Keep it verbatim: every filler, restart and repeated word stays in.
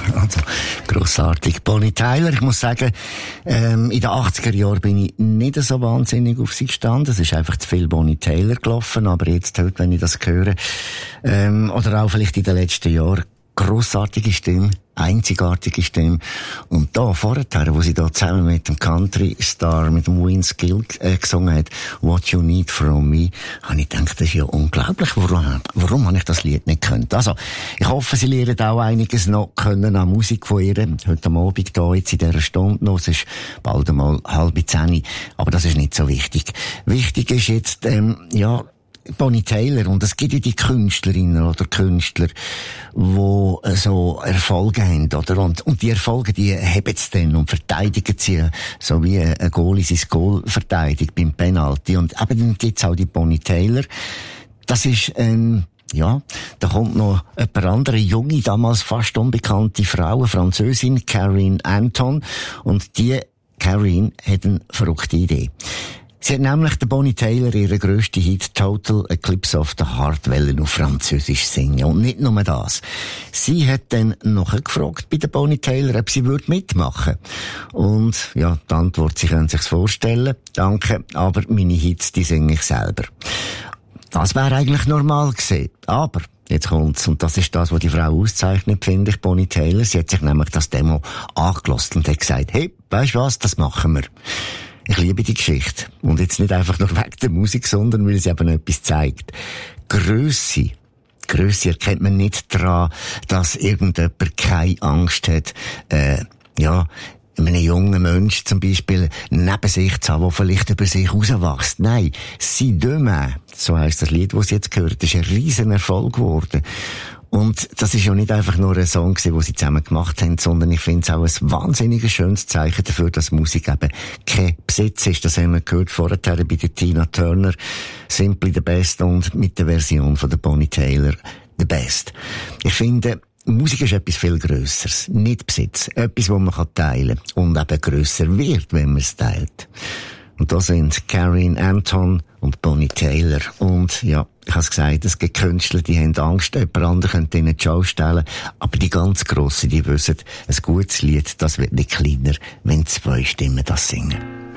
Also, grossartig. Bonnie Tyler, ich muss sagen, ähm, in den achtziger Jahren bin ich nicht so wahnsinnig auf sie gestanden. Es ist einfach zu viel Bonnie Tyler gelaufen, aber jetzt heute, wenn ich das höre, ähm, oder auch vielleicht in den letzten Jahren, grossartige Stimme, einzigartige Stimme. Und da, vorher, wo sie da zusammen mit dem Country-Star, mit dem Vince Gill äh, gesungen hat, What You Need From Me, habe ich gedacht, das ist ja unglaublich. Warum, warum habe ich das Lied nicht gekannt? Also, ich hoffe, Sie lernen auch einiges noch können an Musik von ihr. Heute am Abend da, jetzt in dieser Stunde noch. Es ist bald einmal halb zehn. Aber das ist nicht so wichtig. Wichtig ist jetzt, ähm, ja, Bonnie Tyler, und es gibt ja die Künstlerinnen oder Künstler, die so Erfolge haben, oder? Und, und die Erfolge, die haben sie dann und verteidigen sie, so wie ein Goalie sein Goal verteidigt beim Penalty. Und eben dann gibt's auch die Bonnie Tyler. Das ist, ähm, ja, da kommt noch eine andere junge, damals fast unbekannte Frau, eine Französin, Karine Anton. Und die Karine hat eine verrückte Idee. Sie hat nämlich der Bonnie Tyler ihren grössten Hit Total Eclipse of the Heart wollen auf Französisch singen. Und nicht nur das. Sie hat dann noch gefragt bei der Bonnie Tyler, ob sie würde mitmachen. Und ja, die Antwort, Sie können sich's vorstellen. Danke, aber meine Hits, die singe ich selber. Das wäre eigentlich normal gewesen. Aber jetzt kommt's. Und das ist das, was die Frau auszeichnet, finde ich, Bonnie Tyler. Sie hat sich nämlich das Demo angelassen und hat gesagt, hey, weisst du was, das machen wir. Ich liebe die Geschichte. Und jetzt nicht einfach nur wegen der Musik, sondern weil sie eben etwas zeigt. Grösse. Grösse erkennt man nicht daran, dass irgendjemand keine Angst hat, äh, ja, einem jungen Mensch zum Beispiel neben sich zu haben, der vielleicht über sich rauswächst. Nein, «Si demain», so heisst das Lied, das Sie jetzt gehört, ist ein riesen Erfolg geworden. Und das ist ja nicht einfach nur ein Song gewesen, den sie zusammen gemacht haben, sondern ich finde es auch ein wahnsinnig schönes Zeichen dafür, dass Musik eben kein Besitz ist. Das haben wir gehört vorher bei der Tina Turner, «Simply the Best», und mit der Version von der Bonnie Tyler, «The Best». Ich finde, Musik ist etwas viel Grösseres, nicht Besitz. Etwas, das man teilen kann und eben grösser wird, wenn man es teilt. Und da sind Karine Anton und Bonnie Tyler. Und ja, ich habe es gesagt, es gibt Künstler, die haben Angst, jemand anderes könnte ihnen die Show stellen. Aber die ganz Grossen, die wissen, ein gutes Lied, das wird nicht kleiner, wenn zwei Stimmen das singen.